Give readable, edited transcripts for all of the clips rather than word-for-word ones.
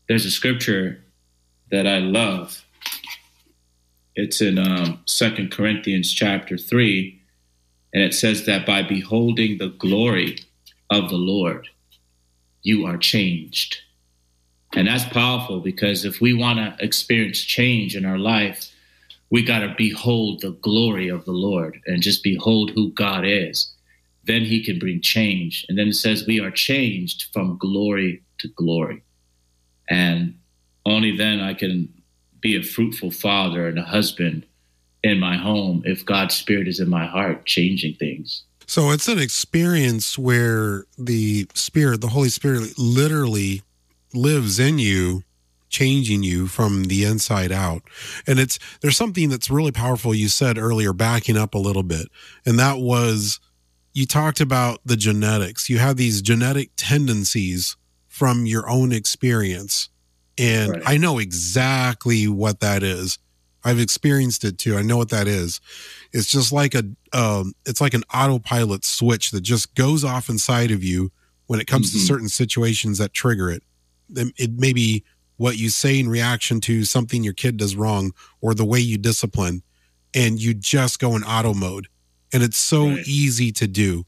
there's a scripture that I love. It's in 2 Corinthians chapter 3, and it says that by beholding the glory of the Lord, you are changed. And that's powerful, because if we want to experience change in our life, we got to behold the glory of the Lord and just behold who God is. Then he can bring change. And then it says we are changed from glory to glory. And only then I can be a fruitful father and a husband in my home if God's Spirit is in my heart, changing things. So it's an experience where the Spirit, the Holy Spirit, literally lives in you, changing you from the inside out. And there's something that's really powerful you said earlier, backing up a little bit. And that was, you talked about the genetics. You have these genetic tendencies from your own experience. And right. I know exactly what that is. I've experienced it too. I know what that is. It's just like it's like an autopilot switch that just goes off inside of you when it comes to certain situations that trigger it. It may be what you say in reaction to something your kid does wrong, or the way you discipline, and you just go in auto mode. And it's so easy to do.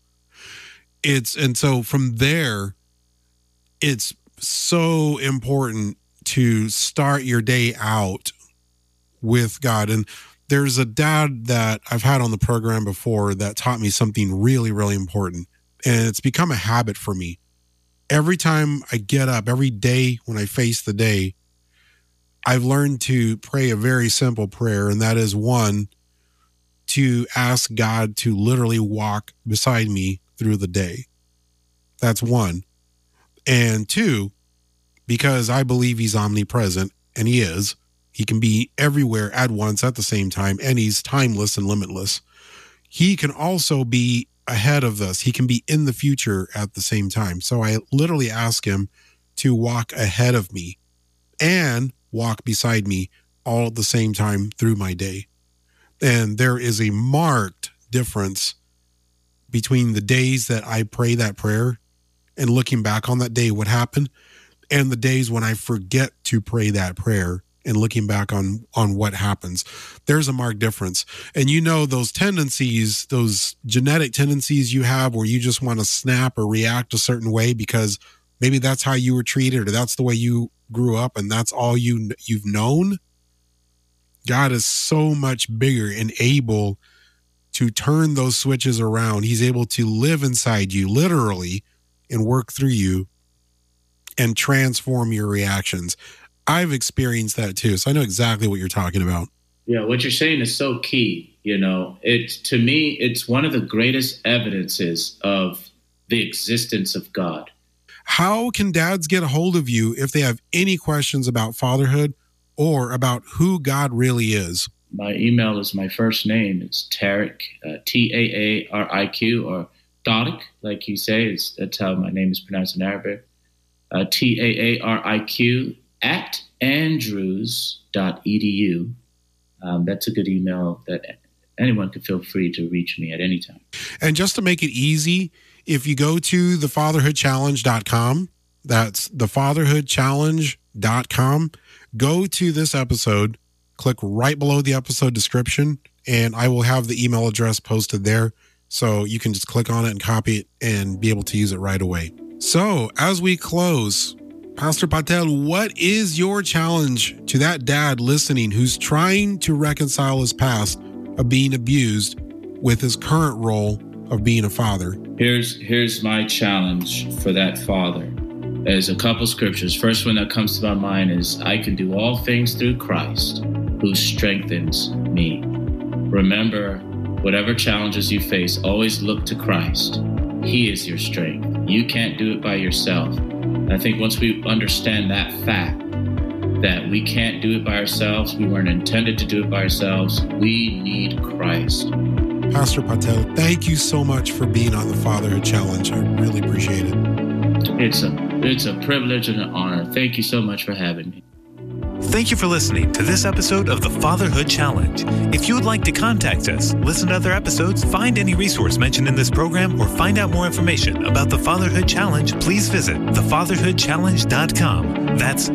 And so from there, it's so important to start your day out with God. And there's a dad that I've had on the program before that taught me something really, really important. And it's become a habit for me. Every time I get up, every day when I face the day, I've learned to pray a very simple prayer. And that is, one, to ask God to literally walk beside me through the day. That's one. And two, because I believe he's omnipresent, and he is. He can be everywhere at once at the same time, and he's timeless and limitless. He can also be ahead of us. He can be in the future at the same time. So I literally ask him to walk ahead of me and walk beside me all at the same time through my day. And there is a marked difference between the days that I pray that prayer and looking back on that day, what happened, and the days when I forget to pray that prayer and looking back on what happens. There's a marked difference. And you know, those tendencies, those genetic tendencies you have where you just want to snap or react a certain way because maybe that's how you were treated or that's the way you grew up and that's all you've known. God is so much bigger and able to turn those switches around. He's able to live inside you, literally, and work through you and transform your reactions. I've experienced that too, so I know exactly what you're talking about. Yeah, what you're saying is so key. You know, to me, it's one of the greatest evidences of the existence of God. How can dads get a hold of you if they have any questions about fatherhood or about who God really is? My email is my first name. It's Tariq, Taariq, or Tariq, like you say. That's how my name is pronounced in Arabic. Taariq at andrews.edu. That's a good email that anyone can feel free to reach me at any time. And just to make it easy, if you go to thefatherhoodchallenge.com, that's thefatherhoodchallenge.com, go to this episode, click right below the episode description, and I will have the email address posted there. So you can just click on it and copy it and be able to use it right away. So as we close, Pastor Patel, what is your challenge to that dad listening who's trying to reconcile his past of being abused with his current role of being a father? Here's my challenge for that father. There's a couple scriptures. First one that comes to my mind is, I can do all things through Christ who strengthens me. Remember, whatever challenges you face, always look to Christ. He is your strength. You can't do it by yourself. I think once we understand that fact, that we can't do it by ourselves, we weren't intended to do it by ourselves, we need Christ. Pastor Patel, thank you so much for being on the Fatherhood Challenge. I really appreciate it. It's a privilege and an honor. Thank you so much for having me. Thank you for listening to this episode of the Fatherhood Challenge. If you would like to contact us, listen to other episodes, find any resource mentioned in this program, or find out more information about the Fatherhood Challenge, please visit thefatherhoodchallenge.com. That's